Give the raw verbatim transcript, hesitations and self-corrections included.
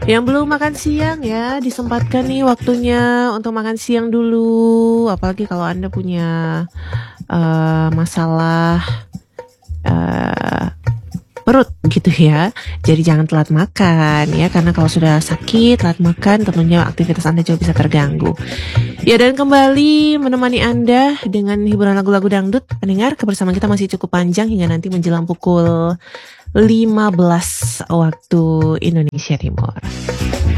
Yang belum makan siang ya, disempatkan nih waktunya untuk makan siang dulu. Apalagi kalau Anda punya uh, masalah uh, perut gitu ya. Jadi jangan telat makan ya, karena kalau sudah sakit telat makan tentunya aktivitas Anda jauh bisa terganggu. Ya, dan kembali menemani Anda dengan hiburan lagu-lagu dangdut. Pendengar, kebersamaan kita masih cukup panjang hingga nanti menjelang pukul lima belas waktu Indonesia Timur.